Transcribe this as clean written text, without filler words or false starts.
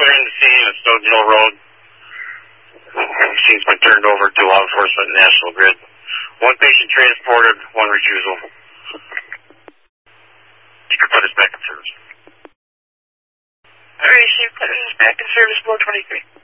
clearing the scene at Stokesdale Road. Scene's been turned over to law enforcement and National Grid. One patient transported, one refusal. You can put us back in service. Alright, so you put us back in service, 423.